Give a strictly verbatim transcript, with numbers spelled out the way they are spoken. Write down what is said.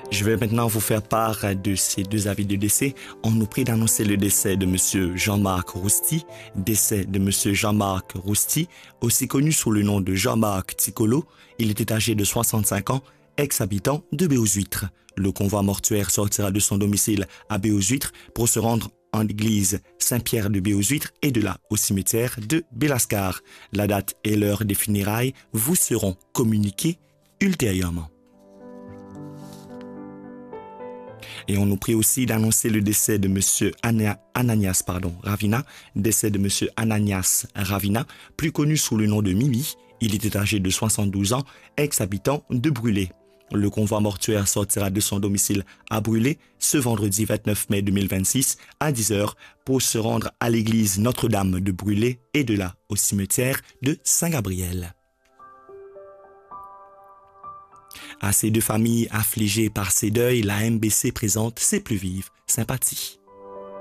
Je vais maintenant vous faire part de ces deux avis de décès. On nous prie d'annoncer le décès de monsieur Jean-Marc Rousti, décès de monsieur Jean-Marc Rousti, aussi connu sous le nom de Jean-Marc Ticolo. Il était âgé de soixante-cinq ans, ex-habitant de Béaux-Huîtres. Le convoi mortuaire sortira de son domicile à Béaux-Huîtres pour se rendre en l'église Saint-Pierre de Béaux-Huîtres et de là au cimetière de Belascar. La date et l'heure des funérailles vous seront communiquées ultérieurement. Et on nous prie aussi d'annoncer le décès de monsieur Ana, Ananias pardon, Ravina, décès de monsieur Ananias Ravina, plus connu sous le nom de Mimi. Il était âgé de soixante-douze ans, ex-habitant de Brûlé. Le convoi mortuaire sortira de son domicile à Brûlé ce vendredi vingt-neuf mai deux mille vingt-six à dix heures pour se rendre à l'église Notre-Dame de Brûlé et de là au cimetière de Saint-Gabriel. À ces deux familles affligées par ces deuils, la M B C présente ses plus vives sympathies.